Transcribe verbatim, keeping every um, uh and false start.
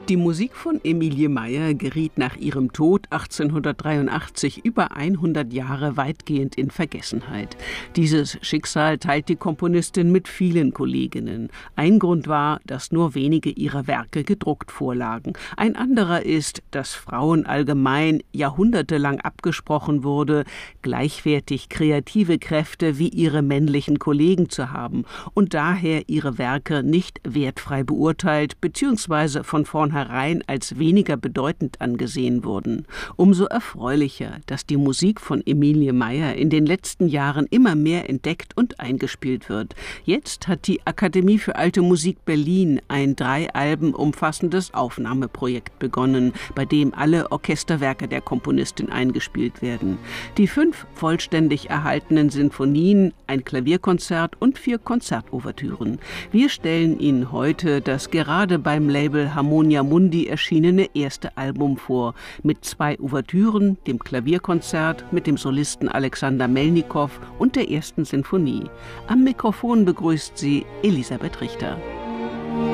Die Musik von Emilie Meyer geriet nach ihrem Tod achtzehnhundertdreiundachtzig über hundert Jahre weitgehend in Vergessenheit. Dieses Schicksal teilt die Komponistin mit vielen Kolleginnen. Ein Grund war, dass nur wenige ihrer Werke gedruckt vorlagen. Ein anderer ist, dass Frauen allgemein jahrhundertelang abgesprochen wurde, gleichwertig kreative Kräfte wie ihre männlichen Kollegen zu haben und daher ihre Werke nicht wertfrei beurteilt bzw. von vornherein als weniger bedeutend angesehen wurden. Umso erfreulicher, dass die Musik von Emilie Meyer in den letzten Jahren immer mehr entdeckt und eingespielt wird. Jetzt hat die Akademie für Alte Musik Berlin ein drei Alben umfassendes Aufnahmeprojekt begonnen, bei dem alle Orchesterwerke der Komponistin eingespielt werden. Die fünf vollständig erhaltenen Sinfonien, ein Klavierkonzert und vier Konzertouvertüren. Wir stellen Ihnen heute das gerade beim Label Harmonia Mundi erschienene erste Album vor, mit zwei Ouvertüren, dem Klavierkonzert mit dem Solisten Alexander Melnikow und der ersten Sinfonie. Am Mikrofon begrüßt sie Elisabeth Richter.